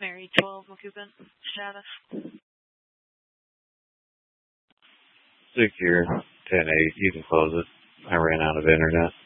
Mary 12 Macoupin, status. Secure 10-8. You can close it. I ran out of internet.